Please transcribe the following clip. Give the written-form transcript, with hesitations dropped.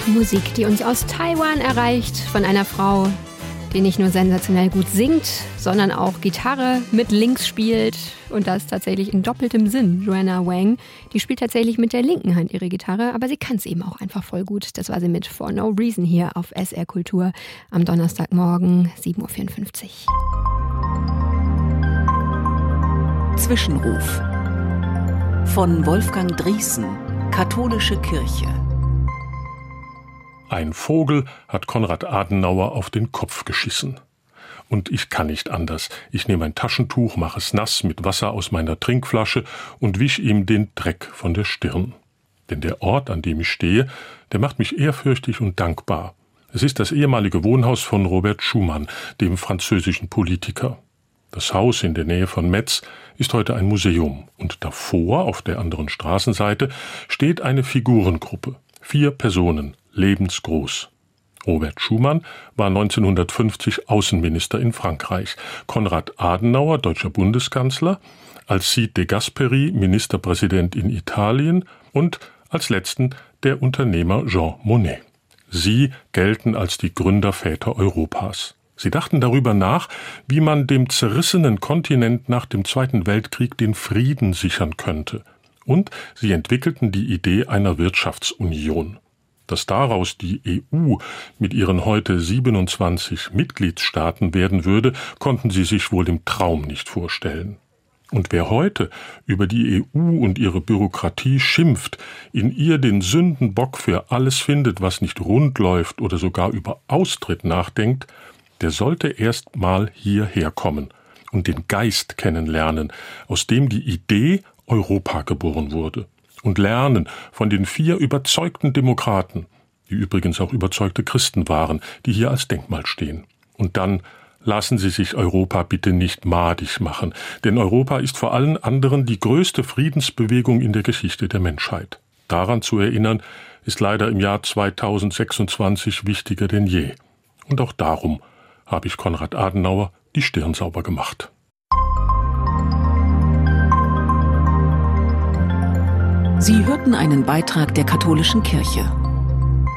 Musik, die uns aus Taiwan erreicht, von einer Frau, die nicht nur sensationell gut singt, sondern auch Gitarre mit links spielt und das tatsächlich in doppeltem Sinn. Joanna Wang, die spielt tatsächlich mit der linken Hand ihre Gitarre, aber sie kann es eben auch einfach voll gut. Das war sie mit For No Reason hier auf SR Kultur am Donnerstagmorgen 7.54 Uhr. Zwischenruf von Wolfgang Drießen, Katholische Kirche. Ein Vogel hat Konrad Adenauer auf den Kopf geschissen. Und ich kann nicht anders. Ich nehme ein Taschentuch, mache es nass mit Wasser aus meiner Trinkflasche und wisch ihm den Dreck von der Stirn. Denn der Ort, an dem ich stehe, der macht mich ehrfürchtig und dankbar. Es ist das ehemalige Wohnhaus von Robert Schuman, dem französischen Politiker. Das Haus in der Nähe von Metz ist heute ein Museum. Und davor, auf der anderen Straßenseite, steht eine Figurengruppe. 4 Personen, lebensgroß. Robert Schuman war 1950 Außenminister in Frankreich, Konrad Adenauer, deutscher Bundeskanzler, Alcide de Gasperi, Ministerpräsident in Italien und als letzten der Unternehmer Jean Monnet. Sie gelten als die Gründerväter Europas. Sie dachten darüber nach, wie man dem zerrissenen Kontinent nach dem Zweiten Weltkrieg den Frieden sichern könnte. Und sie entwickelten die Idee einer Wirtschaftsunion. Dass daraus die EU mit ihren heute 27 Mitgliedstaaten werden würde, konnten sie sich wohl im Traum nicht vorstellen. Und wer heute über die EU und ihre Bürokratie schimpft, in ihr den Sündenbock für alles findet, was nicht rund läuft oder sogar über Austritt nachdenkt, der sollte erst mal hierher kommen und den Geist kennenlernen, aus dem die Idee Europa geboren wurde. Und lernen von den 4 überzeugten Demokraten, die übrigens auch überzeugte Christen waren, die hier als Denkmal stehen. Und dann lassen Sie sich Europa bitte nicht madig machen, denn Europa ist vor allen anderen die größte Friedensbewegung in der Geschichte der Menschheit. Daran zu erinnern, ist leider im Jahr 2026 wichtiger denn je. Und auch darum habe ich Konrad Adenauer die Stirn sauber gemacht. Sie hörten einen Beitrag der Katholischen Kirche.